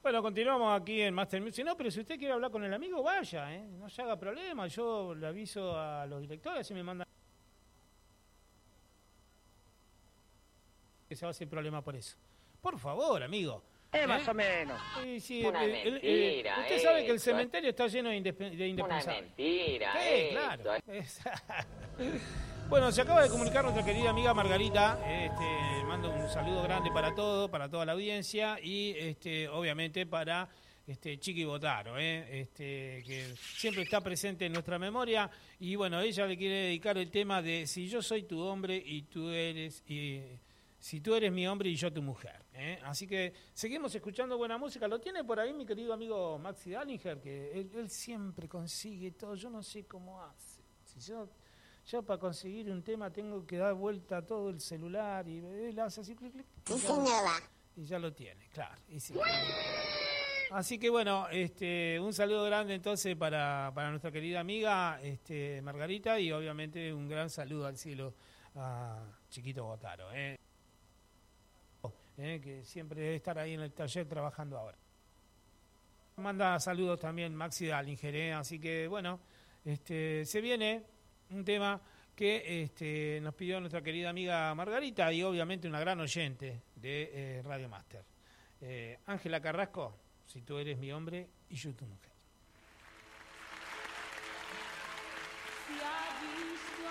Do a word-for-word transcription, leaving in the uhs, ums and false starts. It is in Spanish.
Bueno, continuamos aquí en Master Music. No, pero si usted quiere hablar con el amigo, vaya, ¿eh? No se haga problema. Yo le aviso a los directores, así me mandan que se va a hacer problema por eso. Por favor, amigo. Eh, ¿Eh? más o menos. Sí, sí, Una el- el- el- mentira, usted sabe que el eso, ¿eh? cementerio está lleno de, indespe- de Una indispensables. mentira, Sí, eso, claro. ¿eh? Es- Bueno, se acaba de comunicar nuestra querida amiga Margarita. Este, mando un saludo grande para todo, para toda la audiencia y este, obviamente para este Chiqui Botaro, ¿eh? este, que siempre está presente en nuestra memoria. Y bueno, ella le quiere dedicar el tema de si yo soy tu hombre y tú eres... Y, si tú eres mi hombre y yo tu mujer. ¿eh? Así que seguimos escuchando buena música. Lo tiene por ahí mi querido amigo Maxi Dallinger, que él, él siempre consigue todo. Yo no sé cómo hace. Si yo, yo para conseguir un tema tengo que dar vuelta a todo el celular y él hace así, clic, clic, y, ya, y ya lo tiene, claro. Y sí. Así que bueno, este, un saludo grande entonces para, para nuestra querida amiga este, Margarita y obviamente un gran saludo al cielo a Chiquito Botaro. ¿eh? Eh, que siempre debe estar ahí en el taller trabajando ahora. Manda saludos también Maxi Dallinger, eh, así que bueno, este, se viene un tema que este, nos pidió nuestra querida amiga Margarita y obviamente una gran oyente de eh, Radio Master. Eh, Ángela Carrasco, si tú eres mi hombre y yo tu mujer.